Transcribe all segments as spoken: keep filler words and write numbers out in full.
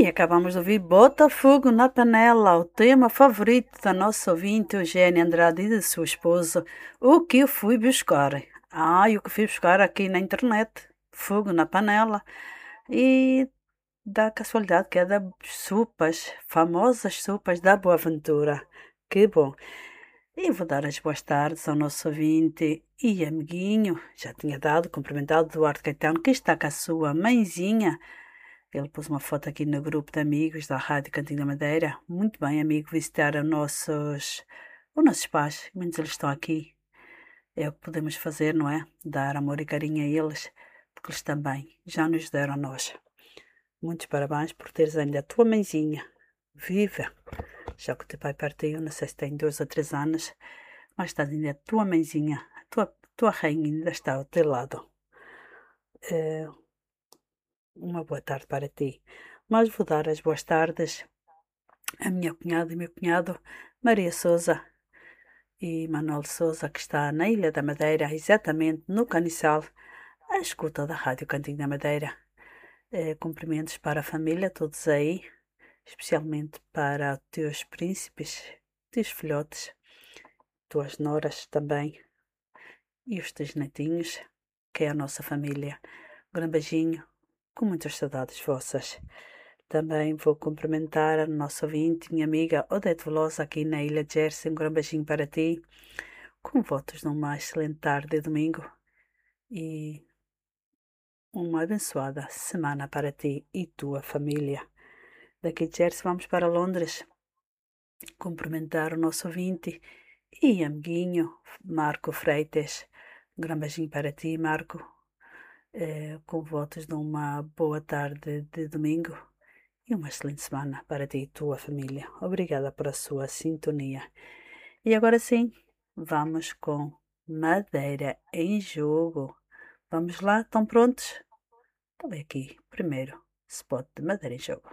E acabamos de ouvir Botafogo na Panela, o tema favorito da nossa ouvinte Eugênia Andrade e de sua esposa. O que eu fui buscar? Ah, e o que fui buscar aqui na internet? Fogo na Panela. E da casualidade que é das sopas, famosas sopas da Boaventura. Que bom! E vou dar as boas tardes ao nosso ouvinte e amiguinho. Já tinha dado, cumprimentado Eduardo Caetano, que está com a sua mãezinha. Ele pôs uma foto aqui no grupo de amigos da Rádio Cantinho da Madeira. Muito bem, amigo, visitar os nossos, os nossos pais, menos eles estão aqui. É o que podemos fazer, não é? Dar amor e carinho a eles, porque eles também já nos deram a nós. Muitos parabéns por teres ainda a tua mãezinha viva. Já que o teu pai partiu, não sei se tem dois ou três anos, mas está ainda a tua mãezinha, a tua, tua rainha ainda está ao teu lado. É, uma boa tarde para ti. Mas vou dar as boas tardes a minha cunhada e meu cunhado, Maria Souza e Manuel Souza, que está na Ilha da Madeira, exatamente no Caniçal, à escuta da Rádio Cantinho da Madeira. É, cumprimentos para a família, todos aí, especialmente para os teus príncipes, teus filhotes, tuas noras também, e os teus netinhos, que é a nossa família. Um grande beijinho, com muitas saudades vossas. Também vou cumprimentar a nossa ouvinte, minha amiga Odete Velosa, aqui na Ilha de Jersey. Um grande beijinho para ti, com votos de uma excelente tarde de domingo e uma abençoada semana para ti e tua família. Daqui de Jersey vamos para Londres cumprimentar o nosso ouvinte e amiguinho Marco Freitas. Um grande beijinho para ti, Marco, eh, com votos de uma boa tarde de domingo e uma excelente semana para ti e tua família. Obrigada por a sua sintonia. E agora sim, vamos com Madeira em Jogo. Vamos lá, estão prontos? Então é aqui, primeiro, spot de Madeira em Jogo.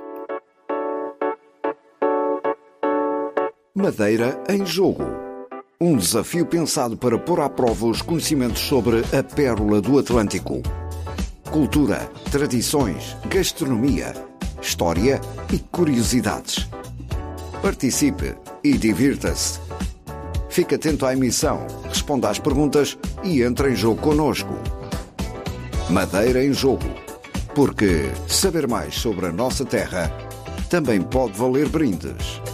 Madeira em Jogo. Um desafio pensado para pôr à prova os conhecimentos sobre a pérola do Atlântico. Cultura, tradições, gastronomia, história e curiosidades. Participe e divirta-se. Fique atento à emissão, responda às perguntas e entre em jogo connosco. Madeira em Jogo. Porque saber mais sobre a nossa terra também pode valer brindes.